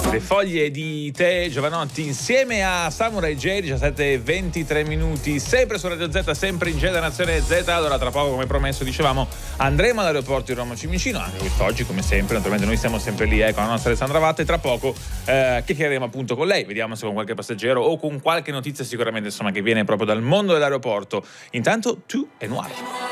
Le foglie di tè, Giovanotti, insieme a Samurai J, 17:23 minuti, sempre su Radio Z, sempre in Geda Nazione Z. Allora, tra poco, come promesso, dicevamo, andremo all'aeroporto di Roma Fiumicino, anche quest'oggi, come sempre. Naturalmente noi siamo sempre lì, con la nostra Alessandra Vatta, e tra poco chiacchiereremo appunto con lei, vediamo se con qualche passeggero o con qualche notizia sicuramente, insomma, che viene proprio dal mondo dell'aeroporto. Intanto, Tu e Noir.